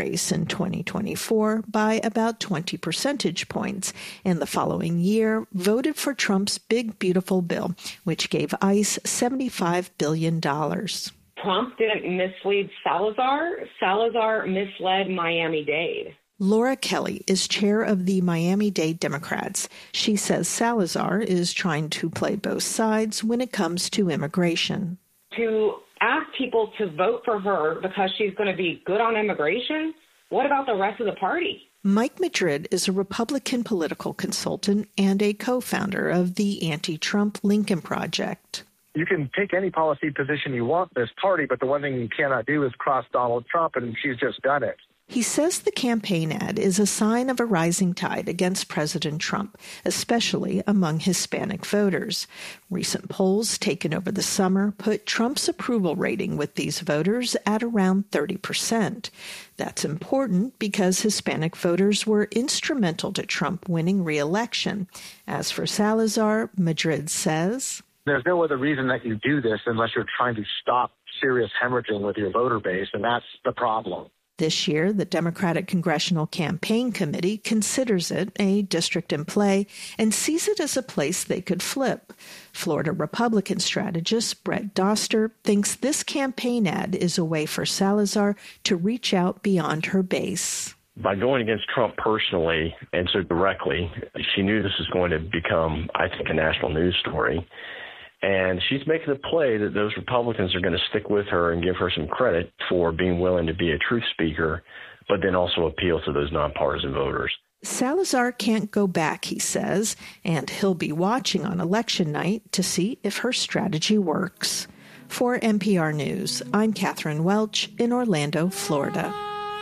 race in 2024 by about 20 percentage points, and the following year voted for Trump's Big Beautiful Bill, which gave ICE $75 billion. Trump didn't mislead Salazar. Salazar misled Miami-Dade. Laura Kelly is chair of the Miami-Dade Democrats. She says Salazar is trying to play both sides when it comes to immigration. To ask people to vote for her because she's going to be good on immigration, what about the rest of the party? Mike Madrid is a Republican political consultant and a co-founder of the anti-Trump Lincoln Project. You can take any policy position you want in this party, but the one thing you cannot do is cross Donald Trump, and she's just done it. He says the campaign ad is a sign of a rising tide against President Trump, especially among Hispanic voters. Recent polls taken over the summer put Trump's approval rating with these voters at around 30%. That's important because Hispanic voters were instrumental to Trump winning re-election. As for Salazar, Madrid says, there's no other reason that you do this unless you're trying to stop serious hemorrhaging with your voter base, and that's the problem. This year, the Democratic Congressional Campaign Committee considers it a district in play and sees it as a place they could flip. Florida Republican strategist Brett Doster thinks this campaign ad is a way for Salazar to reach out beyond her base. By going against Trump personally and so directly, she knew this was going to become, I think, a national news story. And she's making a play that those Republicans are going to stick with her and give her some credit for being willing to be a truth speaker, but then also appeal to those nonpartisan voters. Salazar can't go back, he says, and he'll be watching on election night to see if her strategy works. For NPR News, I'm Catherine Welch in Orlando, Florida.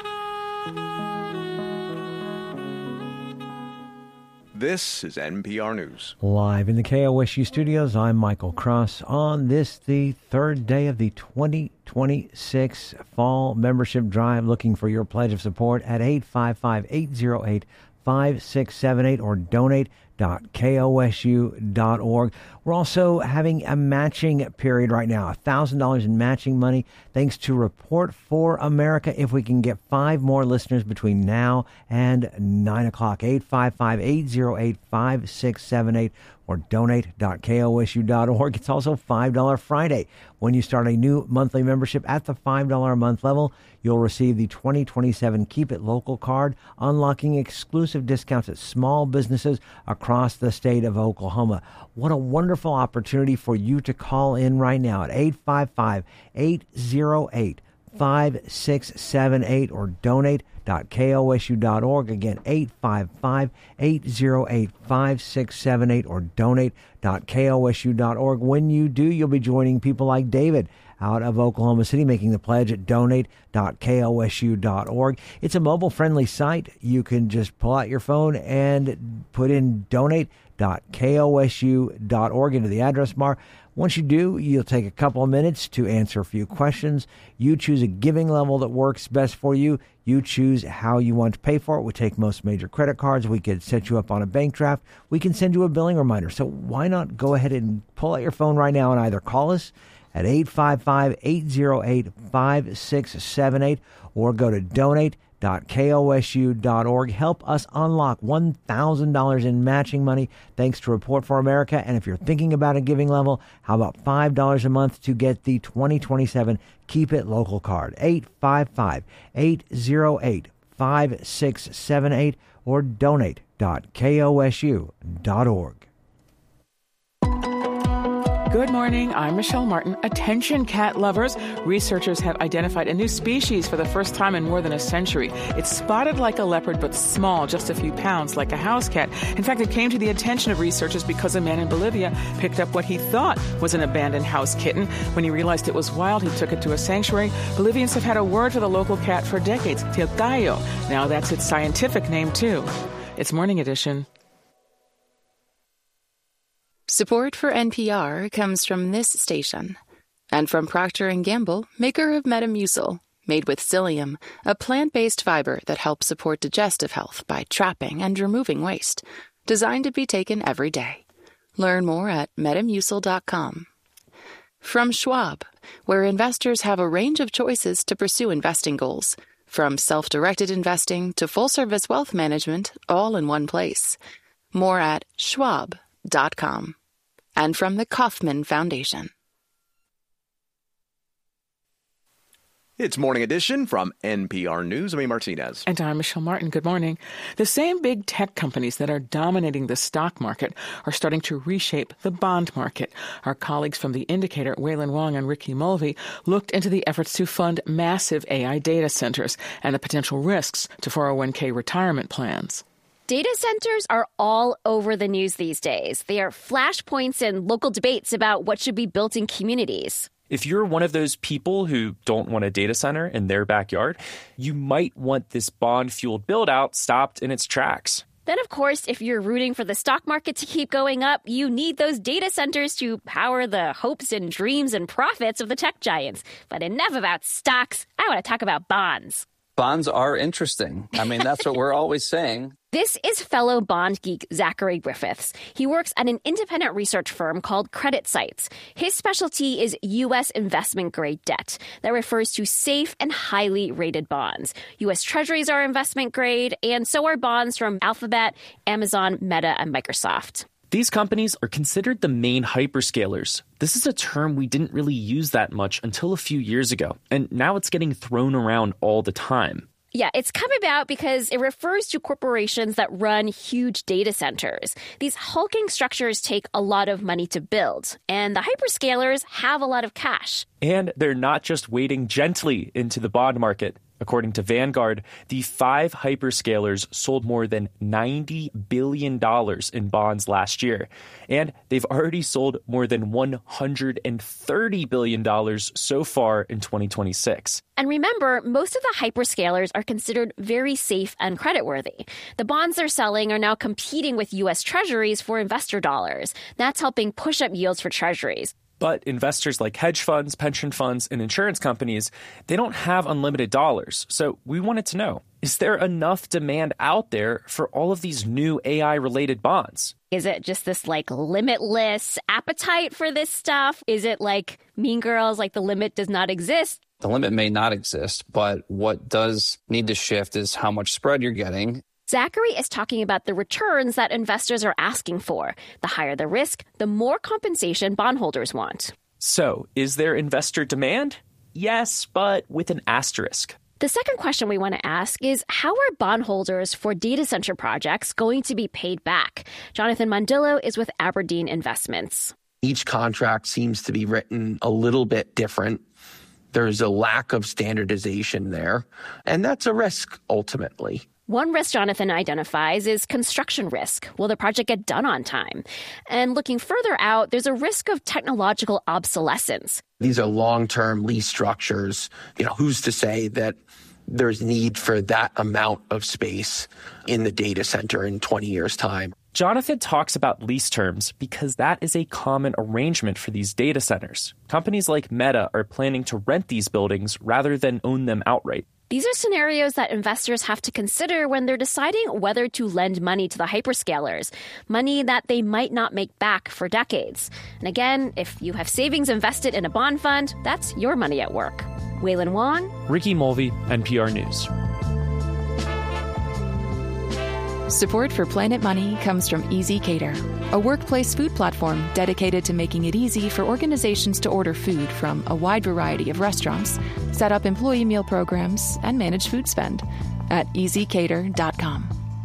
This is NPR News. Live in the KOSU studios, I'm Michael Cross. On this, the third day of the 2026 Fall Membership Drive, looking for your pledge of support at 855-808-5678 or donate.kosu.org. We're also having a matching period right now, $1,000 in matching money, thanks to Report for America. If we can get 5 more listeners between now and 9 o'clock, 855-808-5678 or donate.kosu.org. It's also $5 Friday. When you start a new monthly membership at the $5 a month level, you'll receive the 2027 Keep It Local card, unlocking exclusive discounts at small businesses across the state of Oklahoma. What a wonderful opportunity for you to call in right now at 855-808-5678 or donate.kosu.org. Again, 855-808-5678 or donate.kosu.org. When you do, you'll be joining people like David out of Oklahoma City making the pledge at donate.kosu.org. It's a mobile-friendly site. You can just pull out your phone and put in donate.kosu.org into the address bar. Once you do, you'll take a couple of minutes to answer a few questions. You choose a giving level that works best for you. You choose how you want to pay for it. We take most major credit cards. We could set you up on a bank draft. We can send you a billing reminder. So why not go ahead and pull out your phone right now and either call us at 855-808-5678 or go to donate.kosu.org. Help us unlock $1,000 in matching money thanks to Report for America. And if you're thinking about a giving level, how about $5 a month to get the 2027 Keep It Local card? 855-808-5678 or donate.kosu.org. Good morning, I'm Michelle Martin. Attention cat lovers. Researchers have identified a new species for the first time in more than a century. It's spotted like a leopard, but small, just a few pounds, like a house cat. In fact, it came to the attention of researchers because a man in Bolivia picked up what he thought was an abandoned house kitten. When he realized it was wild, he took it to a sanctuary. Bolivians have had a word for the local cat for decades, Tilcayo. Now that's its scientific name, too. It's Morning Edition. Support for NPR comes from this station and from Procter & Gamble, maker of Metamucil, made with psyllium, a plant-based fiber that helps support digestive health by trapping and removing waste, designed to be taken every day. Learn more at metamucil.com. From Schwab, where investors have a range of choices to pursue investing goals. From self-directed investing to full-service wealth management, all in one place. More at schwab.com. And from the Kauffman Foundation. It's Morning Edition from NPR News. I'm Martinez. And I'm Michelle Martin. Good morning. The same big tech companies that are dominating the stock market are starting to reshape the bond market. Our colleagues from The Indicator, Waylon Wong and Ricky Mulvey, looked into the efforts to fund massive AI data centers and the potential risks to 401k retirement plans. Data centers are all over the news these days. They are flashpoints in local debates about what should be built in communities. If you're one of those people who don't want a data center in their backyard, you might want this bond-fueled build-out stopped in its tracks. Then, of course, if you're rooting for the stock market to keep going up, you need those data centers to power the hopes and dreams and profits of the tech giants. But enough about stocks. I want to talk about bonds. Bonds are interesting. I mean, that's what we're always saying. This is fellow bond geek Zachary Griffiths. He works at an independent research firm called CreditSights. His specialty is U.S. investment-grade debt. That refers to safe and highly rated bonds. U.S. Treasuries are investment-grade, and so are bonds from Alphabet, Amazon, Meta, and Microsoft. These companies are considered the main hyperscalers. This is a term we didn't really use that much until a few years ago, and now it's getting thrown around all the time. Yeah, it's come about because it refers to corporations that run huge data centers. These hulking structures take a lot of money to build, and the hyperscalers have a lot of cash. And they're not just wading gently into the bond market. According to Vanguard, the 5 hyperscalers sold more than $90 billion in bonds last year. And they've already sold more than $130 billion so far in 2026. And remember, most of the hyperscalers are considered very safe and creditworthy. The bonds they're selling are now competing with U.S. Treasuries for investor dollars. That's helping push up yields for Treasuries. But investors like hedge funds, pension funds, and insurance companies, they don't have unlimited dollars. So we wanted to know, is there enough demand out there for all of these new AI-related bonds? Is it just this limitless appetite for this stuff? Is it like Mean Girls, like the limit does not exist? The limit may not exist, but what does need to shift is how much spread you're getting. Zachary is talking about the returns that investors are asking for. The higher the risk, the more compensation bondholders want. So, is there investor demand? Yes, but with an asterisk. The second question we want to ask is, how are bondholders for data center projects going to be paid back? Jonathan Mondillo is with Aberdeen Investments. Each contract seems to be written a little bit different. There's a lack of standardization there, and that's a risk ultimately. One risk Jonathan identifies is construction risk. Will the project get done on time? And looking further out, there's a risk of technological obsolescence. These are long-term lease structures. Who's to say that there's need for that amount of space in the data center in 20 years' time? Jonathan talks about lease terms because that is a common arrangement for these data centers. Companies like Meta are planning to rent these buildings rather than own them outright. These are scenarios that investors have to consider when they're deciding whether to lend money to the hyperscalers, money that they might not make back for decades. And again, if you have savings invested in a bond fund, that's your money at work. Waylon Wong, Ricky Mulvey, NPR News. Support for Planet Money comes from Easy Cater, a workplace food platform dedicated to making it easy for organizations to order food from a wide variety of restaurants, set up employee meal programs, and manage food spend at easycater.com.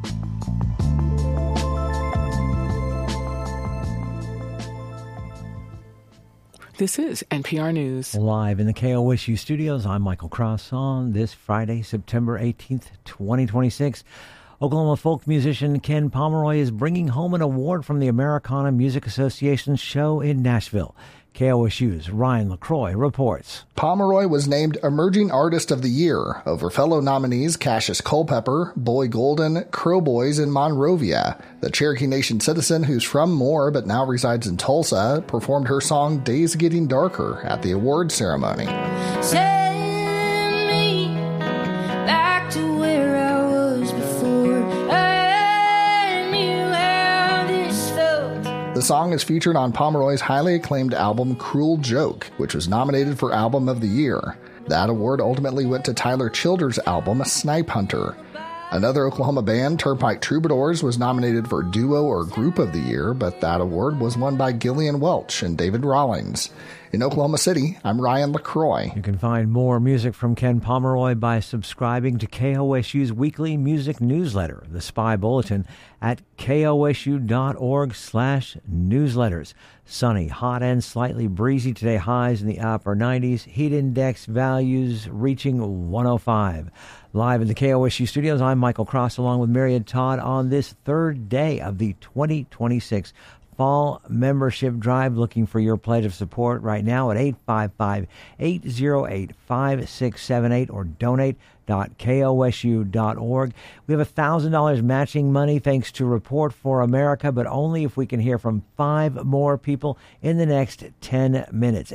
This is NPR News. Live in the KOSU studios, I'm Michael Cross on this Friday, September 18th, 2026. Oklahoma folk musician Ken Pomeroy is bringing home an award from the Americana Music Association's show in Nashville. KOSU's Ryan LaCroix reports. Pomeroy was named Emerging Artist of the Year over fellow nominees Cassius Culpepper, Boy Golden, Crow Boys, and Monrovia. The Cherokee Nation citizen who's from Moore but now resides in Tulsa performed her song Days Getting Darker at the award ceremony. Send me back to where I was before I knew how this felt. The song is featured on Pomeroy's highly acclaimed album Cruel Joke, which was nominated for Album of the Year. That award ultimately went to Tyler Childers' album, Snipe Hunter. Another Oklahoma band, Turnpike Troubadours, was nominated for Duo or Group of the Year, but that award was won by Gillian Welch and David Rawlings. In Oklahoma City, I'm Ryan LaCroix. You can find more music from Ken Pomeroy by subscribing to KOSU's weekly music newsletter, The Spy Bulletin, at kosu.org/newsletters. Sunny, hot, and slightly breezy today. Highs in the upper 90s. Heat index values reaching 105. Live in the KOSU studios, I'm Michael Cross along with Myriad Todd on this third day of the 2026 Fall Membership Drive. Looking for your pledge of support right now at 855-808-5678 or donate.kosu.org. We have $1,000 matching money thanks to Report for America, but only if we can hear from 5 more people in the next 10 minutes.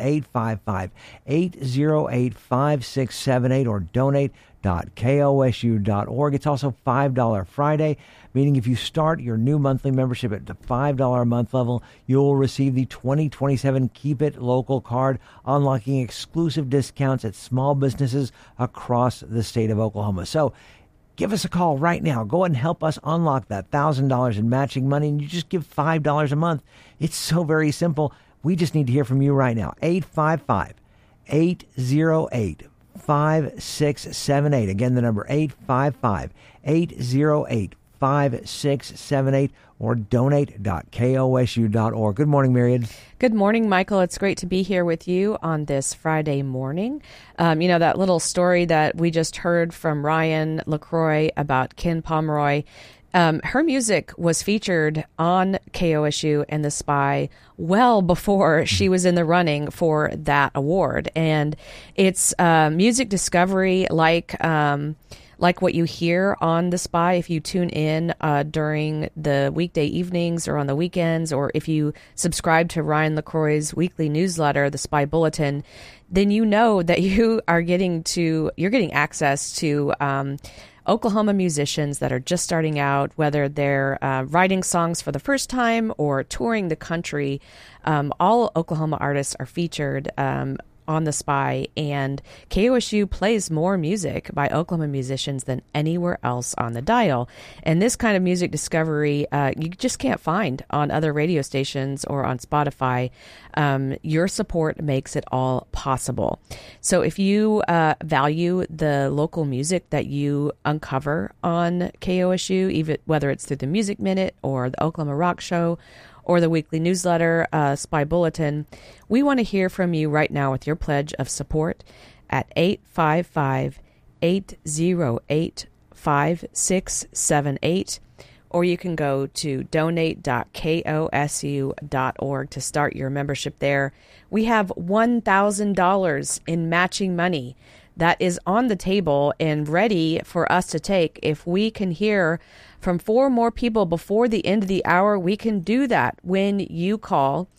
855-808-5678 or donate.kosu.org. It's also $5 Friday, meaning if you start your new monthly membership at the $5 a month level, you'll receive the 2027 Keep It Local card, unlocking exclusive discounts at small businesses across the state of Oklahoma. So give us a call right now. Go ahead and help us unlock that $1,000 in matching money, and you just give $5 a month. It's so very simple. We just need to hear from you right now. 855-808-5678. Again, the number 855-808-5678 or donate.kosu.org. Good morning, Myriad. Good morning, Michael. It's great to be here with you on this Friday morning. That little story that we just heard from Ryan LaCroix about Ken Pomeroy, her music was featured on KOSU and The Spy well before she was in the running for that award. And it's music discovery like what you hear on The Spy if you tune in during the weekday evenings or on the weekends, or if you subscribe to Ryan LaCroix's weekly newsletter, The Spy Bulletin, then you know that you're getting access to Oklahoma musicians that are just starting out, whether they're writing songs for the first time or touring the country. All Oklahoma artists are featured on The Spy, and KOSU plays more music by Oklahoma musicians than anywhere else on the dial. And this kind of music discovery you just can't find on other radio stations or on Spotify. Your support makes it all possible. So if you value the local music that you uncover on KOSU, even whether it's through the Music Minute or the Oklahoma Rock Show or the weekly newsletter, Spy Bulletin, we want to hear from you right now with your pledge of support at 855-808-5678, or you can go to donate.kosu.org to start your membership there. We have $1,000 in matching money that is on the table and ready for us to take. If we can hear from 4 more people before the end of the hour, we can do that when you call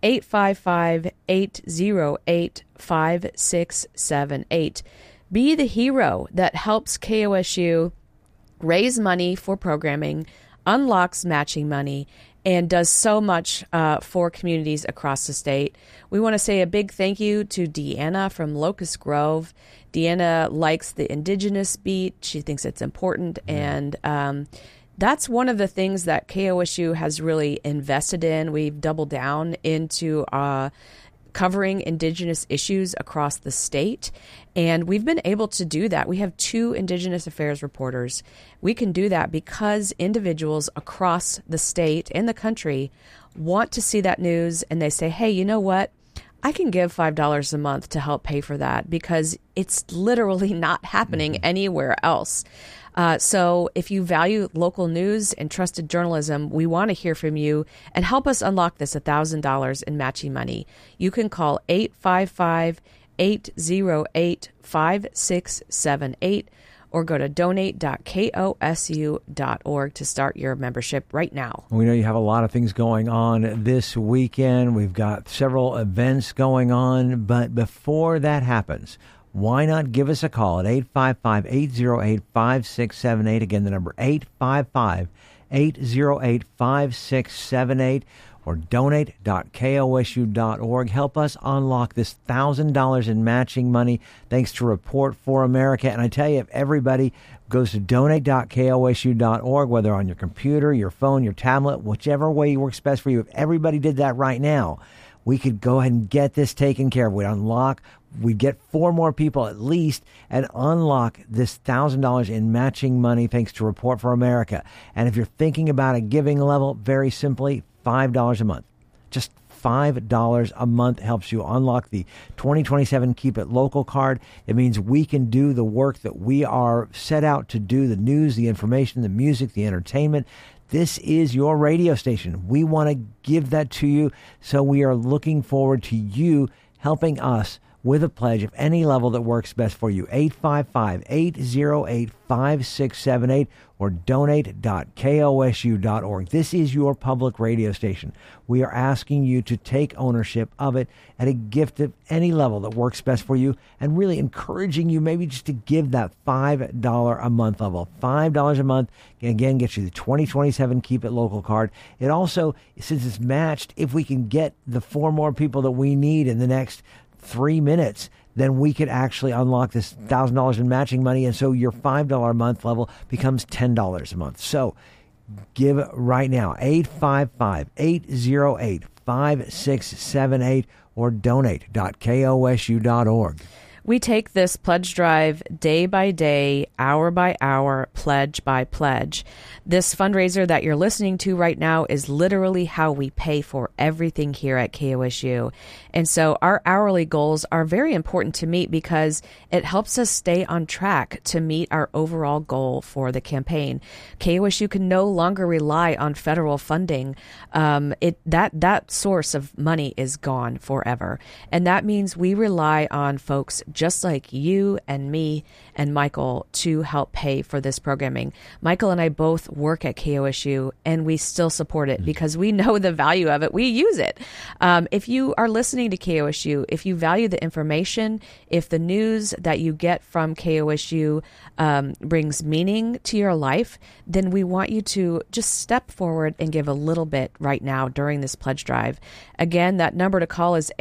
855-808-5678. Be the hero that helps KOSU raise money for programming, unlocks matching money, and does so much for communities across the state. We want to say a big thank you to Deanna from Locust Grove. Deanna likes the Indigenous beat. She thinks it's important, and that's one of the things that KOSU has really invested in. We've doubled down into covering Indigenous issues across the state, and we've been able to do that. We have 2 Indigenous Affairs reporters. We can do that because individuals across the state and the country want to see that news, and they say, hey, you know what? I can give $5 a month to help pay for that because it's literally not happening anywhere else. So if you value local news and trusted journalism, we want to hear from you and help us unlock this $1,000 in matching money. You can call 855-808-5678 or go to donate.kosu.org to start your membership right now. We know you have a lot of things going on this weekend. We've got several events going on, but before that happens, why not give us a call at 855-808-5678. Again, the number 855-808-5678. or donate.kosu.org. Help us unlock this $1,000 in matching money thanks to Report for America. And I tell you, if everybody goes to donate.kosu.org, whether on your computer, your phone, your tablet, whichever way works best for you, if everybody did that right now, we could go ahead and get this taken care of. We'd get 4 more people at least and unlock this $1,000 in matching money thanks to Report for America. And if you're thinking about a giving level, very simply, $5 a month. Just $5 a month helps you unlock the 2027 Keep It Local card. It means we can do the work that we are set out to do, the news, the information, the music, the entertainment. This is your radio station. We want to give that to you, so we are looking forward to you helping us with a pledge of any level that works best for you. 855-808-5678 or donate.kosu.org. This is your public radio station. We are asking you to take ownership of it at a gift of any level that works best for you, and really encouraging you maybe just to give that $5 a month level. $5 a month, again, gets you the 2027 Keep It Local card. It also, since it's matched, if we can get the 4 more people that we need in the next 3 minutes, then we could actually unlock this $1,000 in matching money. And so your $5 a month level becomes $10 a month. So give right now, 855-808-5678 or donate.kosu.org. We take this pledge drive day by day, hour by hour, pledge by pledge. This fundraiser that you're listening to right now is literally how we pay for everything here at KOSU. And so our hourly goals are very important to meet because it helps us stay on track to meet our overall goal for the campaign. KOSU can no longer rely on federal funding. That source of money is gone forever. And that means we rely on folks just like you and me and Michael to help pay for this programming. Michael and I both work at KOSU, and we still support it because we know the value of it. We use it. If you are listening to KOSU, if you value the information, if the news that you get from KOSU brings meaning to your life, then we want you to just step forward and give a little bit right now during this pledge drive. Again, that number to call is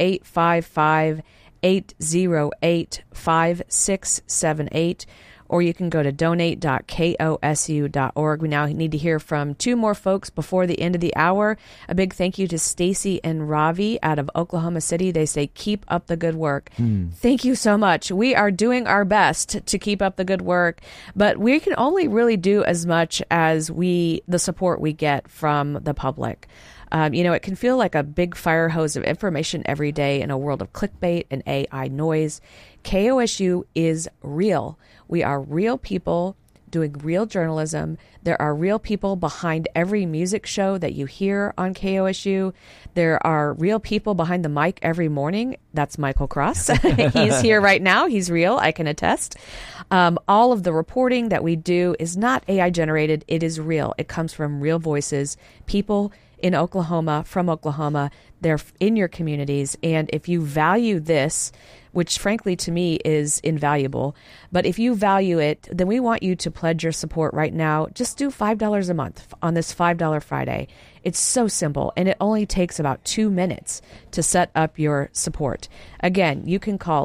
855-808-5678, or you can go to donate.kosu.org. We now need to hear from 2 more folks before the end of the hour. A big thank you to Stacy and Ravi out of Oklahoma City. They say, keep up the good work. Thank you so much. We are doing our best to keep up the good work, but we can only really do as much as the support we get from the public. It can feel like a big fire hose of information every day in a world of clickbait and AI noise. KOSU is real. We are real people doing real journalism. There are real people behind every music show that you hear on KOSU. There are real people behind the mic every morning. That's Michael Cross. He's here right now. He's real. I can attest. All of the reporting that we do is not AI generated. It is real. It comes from real voices, people in Oklahoma, from Oklahoma. They're in your communities. And if you value this, which frankly to me is invaluable, but if you value it, then we want you to pledge your support right now. Just do $5 a month on this $5 Friday. It's so simple, and it only takes about 2 minutes to set up your support. Again, you can call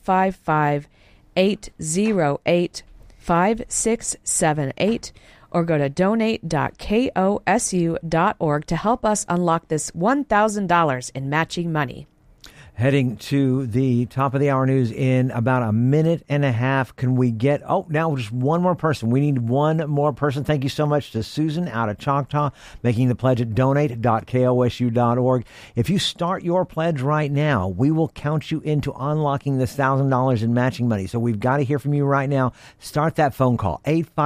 855-808-5678 or go to donate.kosu.org to help us unlock this $1,000 in matching money. Heading to the top of the hour news in about a minute and a half. Can we get, now just one more person. We need one more person. Thank you so much to Susan out of Choctaw, making the pledge at donate.kosu.org. If you start your pledge right now, we will count you into unlocking this $1,000 in matching money. So we've got to hear from you right now. Start that phone call,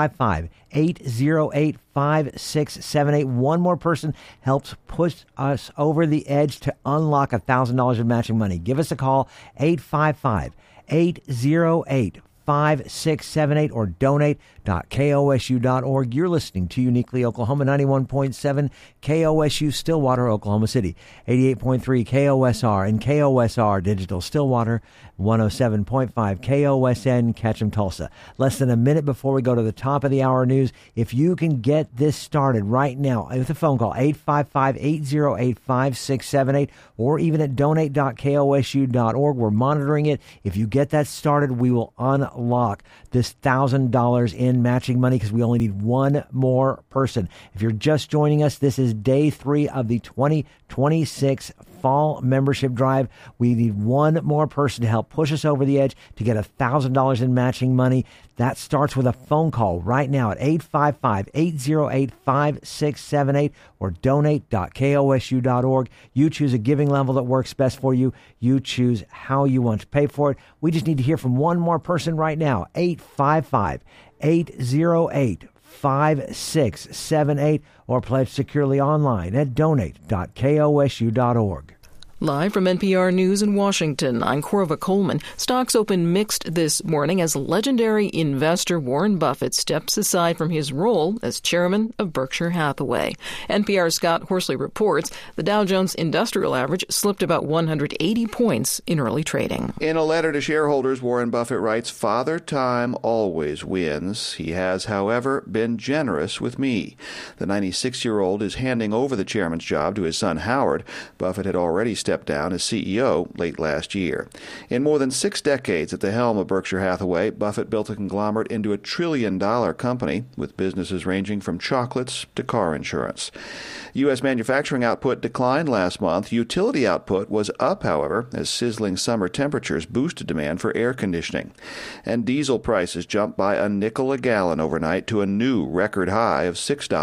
855-808-5678. One more person helps push us over the edge to unlock $1,000 in matching money. Give us a call, 855-808-5678. 888-808-5678 or donate.kosu.org. You're listening to Uniquely Oklahoma, 91.7 KOSU Stillwater, Oklahoma City, 88.3 KOSR and KOSR Digital Stillwater, 107.5 KOSN Ketchum Tulsa. Less than a minute before we go to the top of the hour news, if you can get this started right now with a phone call, 855-808-5678, or even at donate.kosu.org. We're monitoring it. If you get that started, we will unlock this $1,000 in matching money because we only need one more person. If you're just joining us, this is day 3 of the 2026 Fall Membership Drive. We need one more person to help push us over the edge to get $1,000 in matching money. That starts with a phone call right now at 855-808-5678 or donate.kosu.org. You choose a giving level that works best for you. You choose how you want to pay for it. We just need to hear from one more person right now. 855-808-5678 or pledge securely online at donate.kosu.org. Live from NPR News in Washington, I'm Corva Coleman. Stocks opened mixed this morning as legendary investor Warren Buffett steps aside from his role as chairman of Berkshire Hathaway. NPR's Scott Horsley reports the Dow Jones Industrial Average slipped about 180 points in early trading. In a letter to shareholders, Warren Buffett writes, "Father Time always wins. He has, however, been generous with me." The 96-year-old is handing over the chairman's job to his son Howard. Buffett had already stepped down as CEO late last year. In more than 6 decades at the helm of Berkshire Hathaway, Buffett built a conglomerate into a $1 trillion company with businesses ranging from chocolates to car insurance. U.S. manufacturing output declined last month. Utility output was up, however, as sizzling summer temperatures boosted demand for air conditioning. And diesel prices jumped by a nickel a gallon overnight to a new record high of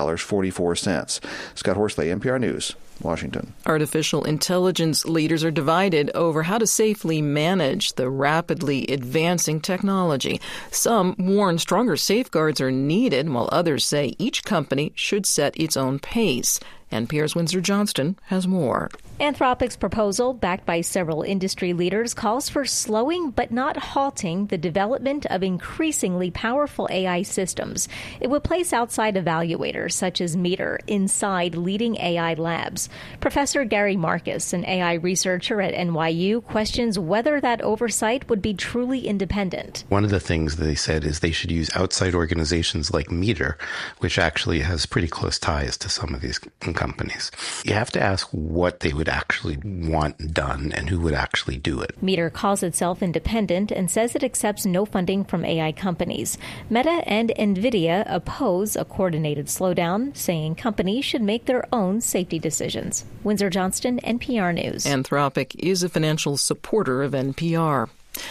$6.44. Scott Horsley, NPR News, Washington. Artificial intelligence leaders are divided over how to safely manage the rapidly advancing technology. Some warn stronger safeguards are needed, while others say each company should set its own pace. NPR's Windsor Johnston has more. Anthropic's proposal, backed by several industry leaders, calls for slowing but not halting the development of increasingly powerful AI systems. It would place outside evaluators, such as Meter, inside leading AI labs. Professor Gary Marcus, an AI researcher at NYU, questions whether that oversight would be truly independent. One of the things they said is they should use outside organizations like Meter, which actually has pretty close ties to some of these companies. You have to ask what they would actually want done and who would actually do it. Meter calls itself independent and says it accepts no funding from AI companies. Meta and NVIDIA oppose a coordinated slowdown, saying companies should make their own safety decisions. Windsor Johnston, NPR News. Anthropic is a financial supporter of NPR.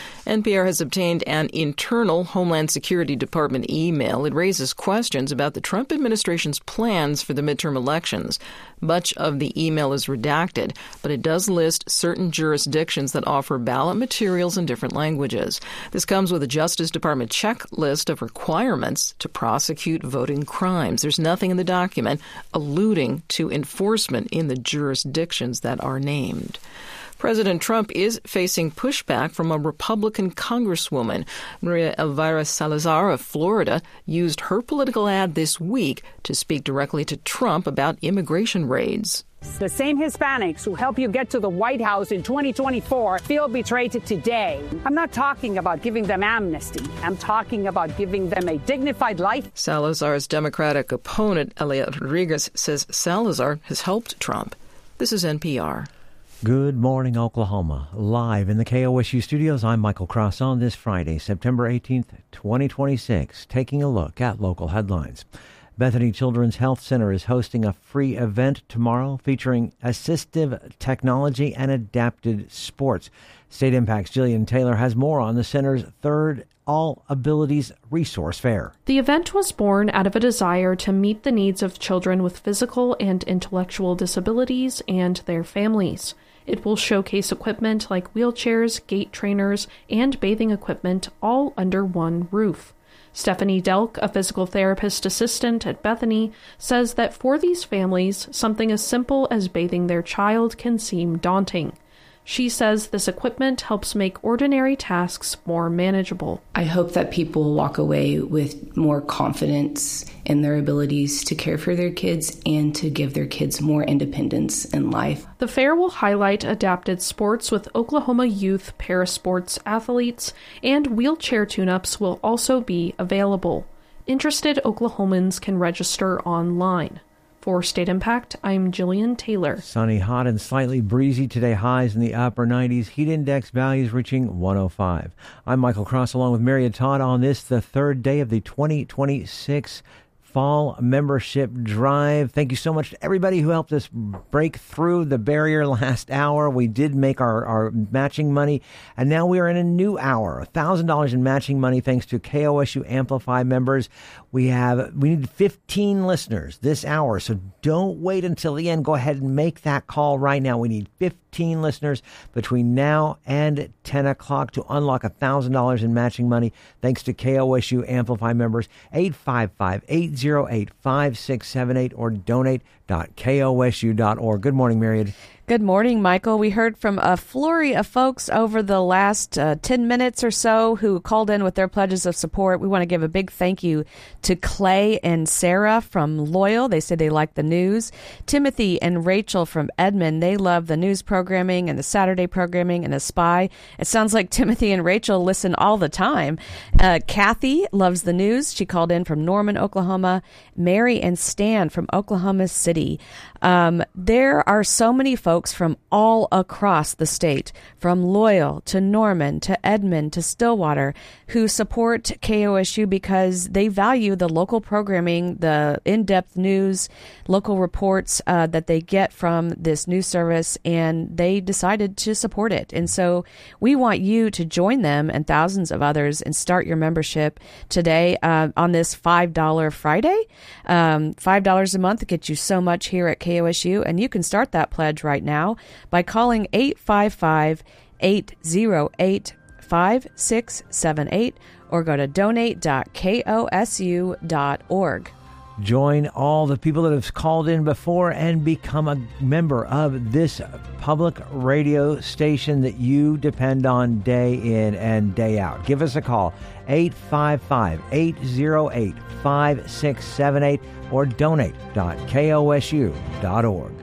NPR has obtained an internal Homeland Security Department email. It raises questions about the Trump administration's plans for the midterm elections. Much of the email is redacted, but it does list certain jurisdictions that offer ballot materials in different languages. This comes with a Justice Department checklist of requirements to prosecute voting crimes. There's nothing in the document alluding to enforcement in the jurisdictions that are named. President Trump is facing pushback from a Republican congresswoman. Maria Elvira Salazar of Florida used her political ad this week to speak directly to Trump about immigration raids. The same Hispanics who help you get to the White House in 2024 feel betrayed today. I'm not talking about giving them amnesty. I'm talking about giving them a dignified life. Salazar's Democratic opponent, Eliot Rodriguez, says Salazar has helped Trump. This is NPR. Good morning, Oklahoma. Live in the KOSU studios, I'm Michael Cross on this Friday, September 18th, 2026, taking a look at local headlines. Bethany Children's Health Center is hosting a free event tomorrow featuring assistive technology and adapted sports. State Impact's Jillian Taylor has more on the center's third All Abilities Resource Fair. The event was born out of a desire to meet the needs of children with physical and intellectual disabilities and their families. It will showcase equipment like wheelchairs, gait trainers, and bathing equipment all under one roof. Stephanie Delk, a physical therapist assistant at Bethany, says that for these families, something as simple as bathing their child can seem daunting. She says this equipment helps make ordinary tasks more manageable. I hope that people walk away with more confidence in their abilities to care for their kids and to give their kids more independence in life. The fair will highlight adapted sports with Oklahoma youth parasports athletes, and wheelchair tune-ups will also be available. Interested Oklahomans can register online. For State Impact, I'm Jillian Taylor. Sunny, hot, and slightly breezy today. Highs in the upper 90s. Heat index values reaching 105. I'm Michael Cross along with Myriad Todd on this, the third day of the 2026 Fall Membership Drive. Thank you so much to everybody who helped us break through the barrier last hour. We did make our matching money, and now we are in a new hour. $1,000 in matching money thanks to KOSU Amplify members. We need 15 listeners this hour, so don't wait until the end. Go ahead and make that call right now. We need 15 listeners between now and 10 o'clock to unlock $1,000 in matching money thanks to KOSU Amplify members. 855-808-5678 or donate.kosu.org. Good morning, Myriad. Good morning, Michael. We heard from a flurry of folks over the last 10 minutes or so who called in with their pledges of support. We want to give a big thank you to Clay and Sarah from Loyal. They say they like the news. Timothy and Rachel from Edmond. They love the news programming and the Saturday programming and the Spy. It sounds like Timothy and Rachel listen all the time. Kathy loves the news. She called in from Norman, Oklahoma. Mary and Stan from Oklahoma City. There are so many folks from all across the state, from Loyal to Norman to Edmond to Stillwater, who support KOSU because they value the local programming, the in-depth news, local reports that they get from this news service, and they decided to support it. And so we want you to join them and thousands of others and start your membership today on this $5 Friday. $5 a month gets you so much here at KOSU, and you can start that pledge right now by calling 855-808-5678 or go to donate.kosu.org. Join all the people that have called in before and become a member of this public radio station that you depend on day in and day out. Give us a call, 855-808-5678 or donate.kosu.org.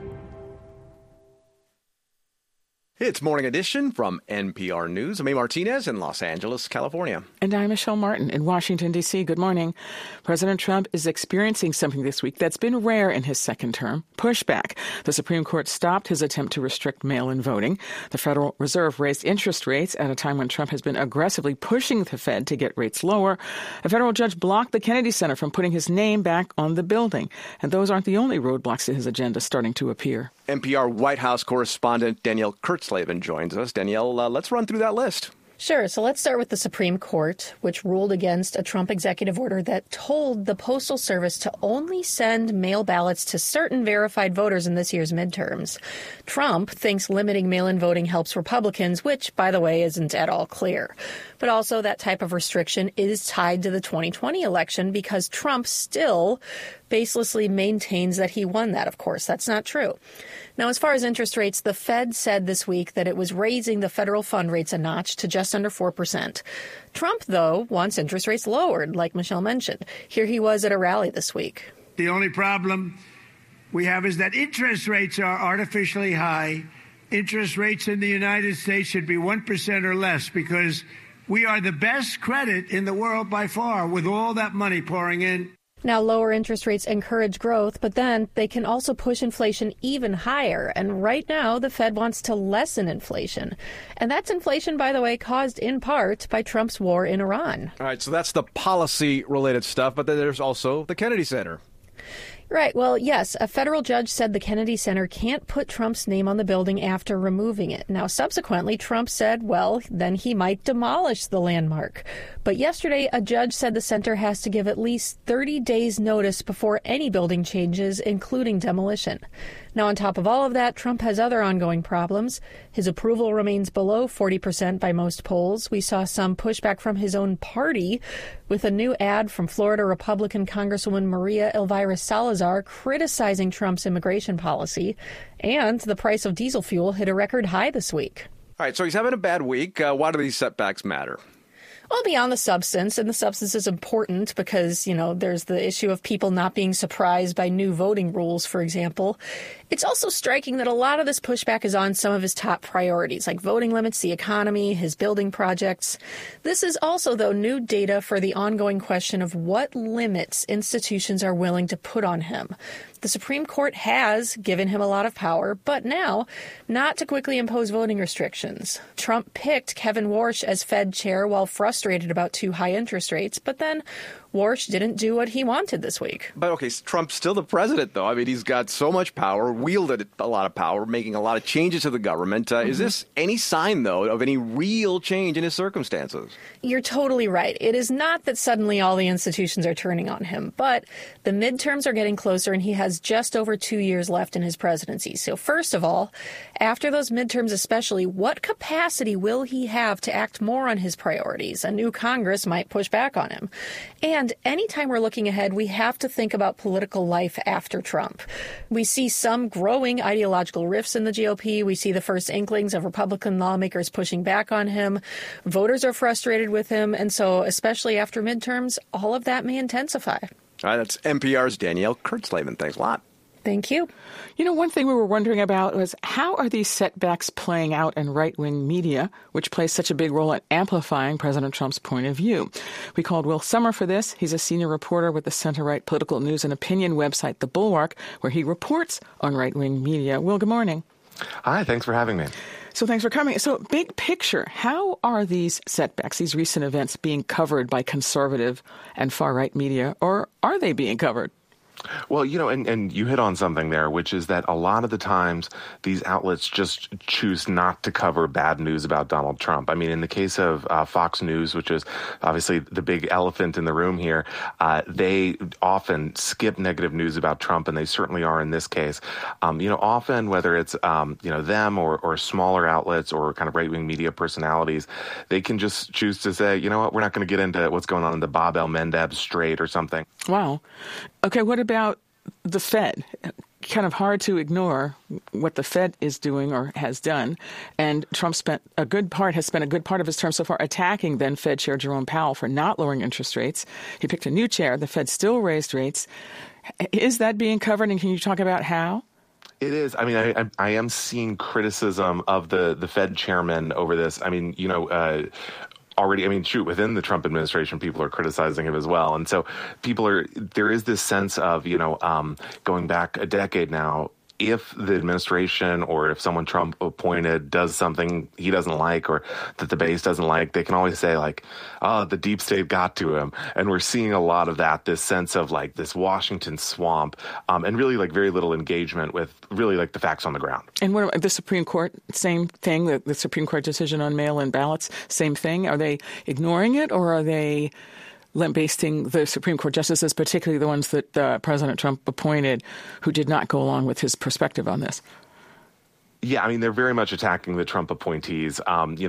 It's Morning Edition from NPR News. I'm A. Martinez in Los Angeles, California. And I'm Michelle Martin in Washington, D.C. Good morning. President Trump is experiencing something this week that's been rare in his second term, pushback. The Supreme Court stopped his attempt to restrict mail-in voting. The Federal Reserve raised interest rates at a time when Trump has been aggressively pushing the Fed to get rates lower. A federal judge blocked the Kennedy Center from putting his name back on the building. And those aren't the only roadblocks to his agenda starting to appear. NPR White House correspondent Danielle Kurtzleben joins us. Danielle, let's run through that list. Sure. So let's start with the Supreme Court, which ruled against a Trump executive order that told the Postal Service to only send mail ballots to certain verified voters in this year's midterms. Trump thinks limiting mail-in voting helps Republicans, which, by the way, isn't at all clear. But also that type of restriction is tied to the 2020 election because Trump still baselessly maintains that he won that. Of course, that's not true. Now, as far as interest rates, the Fed said this week that it was raising the federal fund rates a notch to just under 4%. Trump, though, wants interest rates lowered, like Michelle mentioned. Here he was at a rally this week. The only problem we have is that interest rates are artificially high. Interest rates in the United States should be 1% or less because we are the best credit in the world by far with all that money pouring in. Now, lower interest rates encourage growth, but then they can also push inflation even higher. And right now, the Fed wants to lessen inflation. And that's inflation, by the way, caused in part by Trump's war in Iran. All right, so that's the policy-related stuff, but then there's also the Kennedy Center. Right. Well, yes, a federal judge said the Kennedy Center can't put Trump's name on the building after removing it. Now, subsequently, Trump said, well, then he might demolish the landmark. But yesterday, a judge said the center has to give at least 30 days notice before any building changes, including demolition. Now, on top of all of that, Trump has other ongoing problems. His approval remains below 40% by most polls. We saw some pushback from his own party with a new ad from Florida Republican Congresswoman Maria Elvira Salazar sources are criticizing Trump's immigration policy, and the price of diesel fuel hit a record high this week. All right, so he's having a bad week. Why do these setbacks matter? Well, beyond the substance, and the substance is important because, there's the issue of people not being surprised by new voting rules, for example. It's also striking that a lot of this pushback is on some of his top priorities, like voting limits, the economy, his building projects. This is also, though, new data for the ongoing question of what limits institutions are willing to put on him. The Supreme Court has given him a lot of power, but now not to quickly impose voting restrictions. Trump picked Kevin Warsh as Fed chair while frustrated about too high interest rates, but then Warsh didn't do what he wanted this week. But, okay, Trump's still the president, though. I mean, he's got so much power, wielded a lot of power, making a lot of changes to the government. Is this any sign, though, of any real change in his circumstances? You're totally right. It is not that suddenly all the institutions are turning on him, but the midterms are getting closer, and he has just over 2 years left in his presidency. So first of all, after those midterms especially, what capacity will he have to act more on his priorities? A new Congress might push back on him. And anytime we're looking ahead, we have to think about political life after Trump. We see some growing ideological rifts in the GOP. We see the first inklings of Republican lawmakers pushing back on him. Voters are frustrated with him. And so, especially after midterms, all of that may intensify. All right, that's NPR's Danielle Kurtzleben. Thanks a lot. Thank you. One thing we were wondering about was how are these setbacks playing out in right-wing media, which plays such a big role in amplifying President Trump's point of view? We called Will Sommer for this. He's a senior reporter with the center-right political news and opinion website, The Bulwark, where he reports on right-wing media. Will, good morning. Hi, thanks for having me. So thanks for coming. So big picture, how are these setbacks, these recent events, being covered by conservative and far-right media, or are they being covered? Well, and you hit on something there, which is that a lot of the times these outlets just choose not to cover bad news about Donald Trump. I mean, in the case of Fox News, which is obviously the big elephant in the room here, they often skip negative news about Trump, and they certainly are in this case. Often, whether it's, them or smaller outlets or kind of right-wing media personalities, they can just choose to say, you know what, we're not going to get into what's going on in the Bab el-Mandeb Strait or something. Wow. Okay, what about the Fed? Kind of hard to ignore what the Fed is doing or has done. And Trump has spent a good part of his term so far attacking then Fed Chair Jerome Powell for not lowering interest rates. He picked a new chair. The Fed still raised rates. Is that being covered? And can you talk about how? It is. I mean, I am seeing criticism of the Fed chairman over this. I mean, already, within the Trump administration, people are criticizing him as well. And so there is this sense of, going back a decade now, if the administration or if someone Trump appointed does something he doesn't like or that the base doesn't like, they can always say like, oh, the deep state got to him. And we're seeing a lot of that, this sense of like this Washington swamp, and really like very little engagement with really like the facts on the ground. And what about the Supreme Court? Same thing, the Supreme Court decision on mail-in ballots, same thing. Are they ignoring it, or are they lambasting the Supreme Court justices, particularly the ones that President Trump appointed, who did not go along with his perspective on this? Yeah, I mean, they're very much attacking the Trump appointees.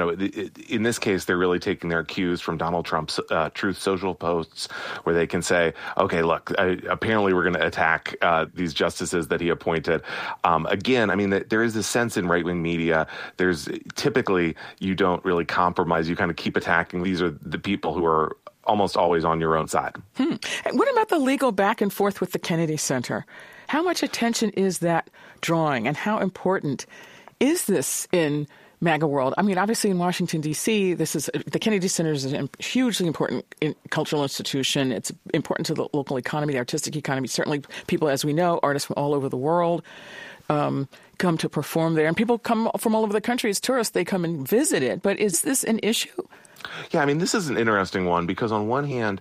In this case, they're really taking their cues from Donald Trump's Truth Social posts, where they can say, okay, look, apparently we're going to attack these justices that he appointed. Again, I mean, there is this sense in right-wing media, there's typically you don't really compromise. You kind of keep attacking. These are the people who are almost always on your own side. And what about the legal back and forth with the Kennedy Center? How much attention is that drawing, and how important is this in MAGA world? I mean, obviously in Washington, D.C., the Kennedy Center is a hugely important cultural institution. It's important to the local economy, the artistic economy. Certainly people, as we know, artists from all over the world come to perform there. And people come from all over the country as tourists. They come and visit it. But is this an issue? Yeah, I mean, this is an interesting one because on one hand,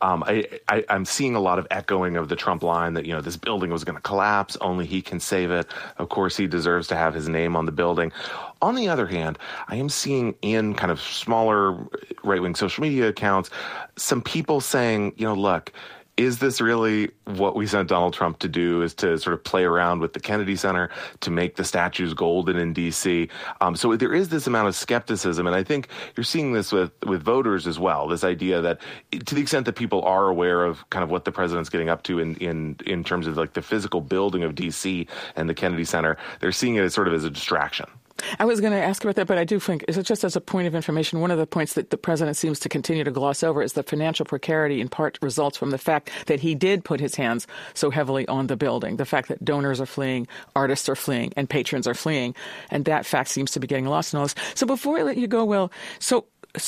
I'm seeing a lot of echoing of the Trump line that, this building was going to collapse, only he can save it. Of course, he deserves to have his name on the building. On the other hand, I am seeing in kind of smaller right-wing social media accounts some people saying, look, is this really what we sent Donald Trump to do, is to sort of play around with the Kennedy Center, to make the statues golden in D.C.? So there is this amount of skepticism, and I think you're seeing this with voters as well, this idea that to the extent that people are aware of kind of what the president's getting up to in terms of like the physical building of D.C. and the Kennedy Center, they're seeing it as sort of as a distraction. I was going to ask about that, but I do think, is it just as a point of information, one of the points that the president seems to continue to gloss over is the financial precarity in part results from the fact that he did put his hands so heavily on the building, the fact that donors are fleeing, artists are fleeing, and patrons are fleeing, and that fact seems to be getting lost in all this. So before I let you go, Will, so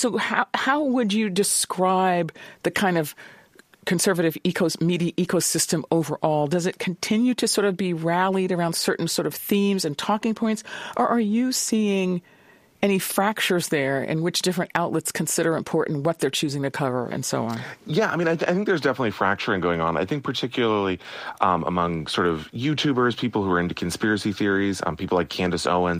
how would you describe the kind of conservative media ecosystem overall? Does it continue to sort of be rallied around certain sort of themes and talking points? Or are you seeing any fractures there in which different outlets consider important what they're choosing to cover and so on? Yeah, I mean, I think there's definitely fracturing going on. I think particularly among sort of YouTubers, people who are into conspiracy theories, people like Candace Owens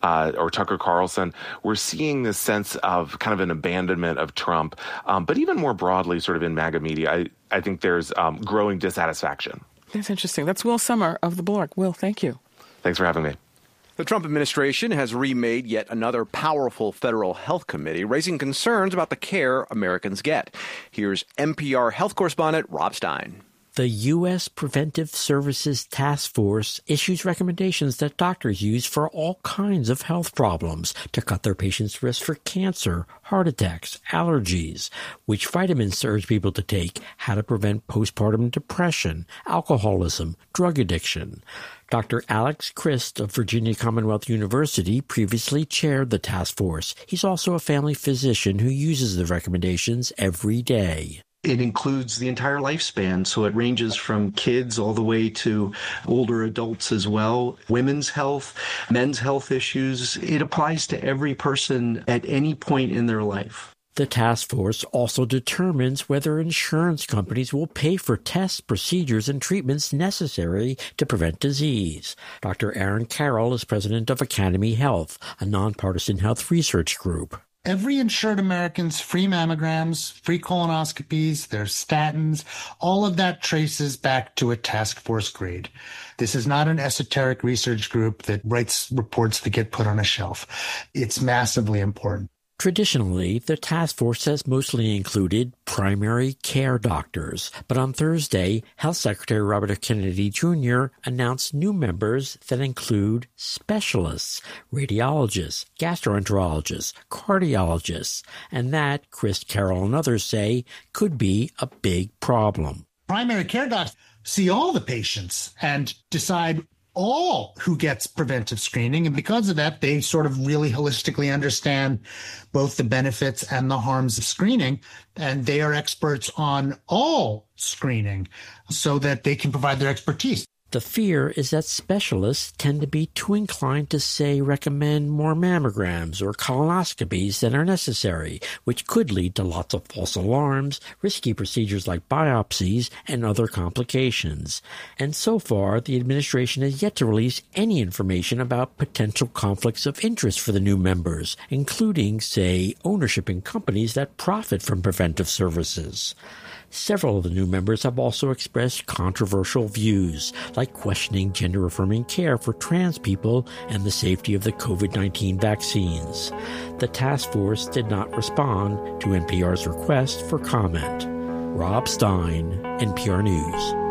or Tucker Carlson, we're seeing this sense of kind of an abandonment of Trump. But even more broadly, sort of in MAGA media, I think there's growing dissatisfaction. That's interesting. That's Will Sommer of The Blog. Will, thank you. Thanks for having me. The Trump administration has remade yet another powerful federal health committee, raising concerns about the care Americans get. Here's NPR health correspondent Rob Stein. The U.S. Preventive Services Task Force issues recommendations that doctors use for all kinds of health problems to cut their patients' risk for cancer, heart attacks, allergies, which vitamins to urge people to take, how to prevent postpartum depression, alcoholism, drug addiction. Dr. Alex Christ of Virginia Commonwealth University previously chaired the task force. He's also a family physician who uses the recommendations every day. It includes the entire lifespan, so it ranges from kids all the way to older adults as well. Women's health, men's health issues. It applies to every person at any point in their life. The task force also determines whether insurance companies will pay for tests, procedures, and treatments necessary to prevent disease. Dr. Aaron Carroll is president of Academy Health, a nonpartisan health research group. Every insured American's free mammograms, free colonoscopies, their statins, all of that traces back to a task force grade. This is not an esoteric research group that writes reports that get put on a shelf. It's massively important. Traditionally, the task force has mostly included primary care doctors, but on Thursday, Health Secretary Robert F. Kennedy Jr. announced new members that include specialists, radiologists, gastroenterologists, cardiologists, and that, Chris Carroll and others say, could be a big problem. Primary care docs see all the patients and decide all who gets preventive screening. And because of that, they sort of really holistically understand both the benefits and the harms of screening. And they are experts on all screening so that they can provide their expertise. The fear is that specialists tend to be too inclined to, say, recommend more mammograms or colonoscopies than are necessary, which could lead to lots of false alarms, risky procedures like biopsies, and other complications. And so far, the administration has yet to release any information about potential conflicts of interest for the new members, including, say, ownership in companies that profit from preventive services. Several of the new members have also expressed controversial views, like questioning gender-affirming care for trans people and the safety of the COVID-19 vaccines. The task force did not respond to NPR's request for comment. Rob Stein, NPR News.